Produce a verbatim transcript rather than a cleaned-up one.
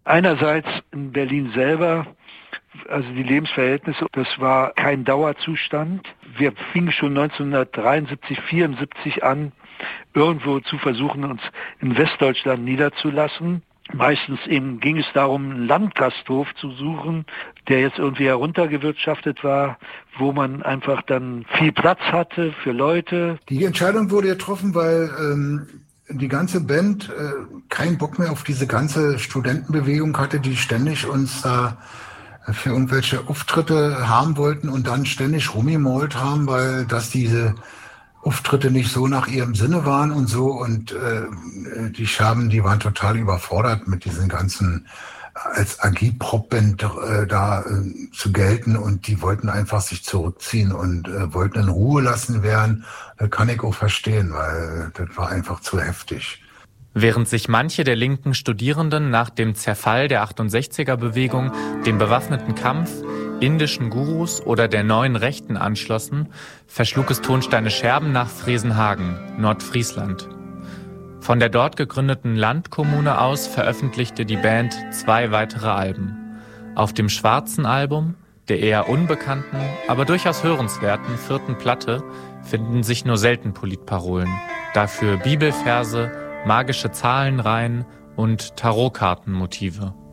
Einerseits in Berlin selber, also die Lebensverhältnisse, das war kein Dauerzustand. Wir fingen schon neunzehnhundertdreiundsiebzig, vierundsiebzig an, irgendwo zu versuchen, uns in Westdeutschland niederzulassen. Meistens eben ging es darum, einen Landgasthof zu suchen, der jetzt irgendwie heruntergewirtschaftet war, wo man einfach dann viel Platz hatte für Leute. Die Entscheidung wurde getroffen, weil ähm, die ganze Band äh, keinen Bock mehr auf diese ganze Studentenbewegung hatte, die ständig uns da äh, für irgendwelche Auftritte haben wollten und dann ständig rumgemalt haben, weil das diese Auftritte nicht so nach ihrem Sinne waren und so, und äh, die Scherben, die waren total überfordert mit diesen ganzen, als Agitprop-Band äh, da äh, zu gelten, und die wollten einfach sich zurückziehen und äh, wollten in Ruhe lassen werden. Das kann ich auch verstehen, weil das war einfach zu heftig. Während sich manche der linken Studierenden nach dem Zerfall der achtundsechziger-Bewegung dem bewaffneten Kampf, indischen Gurus oder der neuen Rechten anschlossen, verschlug es Tonsteine Scherben nach Fresenhagen, Nordfriesland. Von der dort gegründeten Landkommune aus veröffentlichte die Band zwei weitere Alben. Auf dem schwarzen Album, der eher unbekannten, aber durchaus hörenswerten vierten Platte, finden sich nur selten Politparolen, dafür Bibelverse, magische Zahlenreihen und Tarotkartenmotive.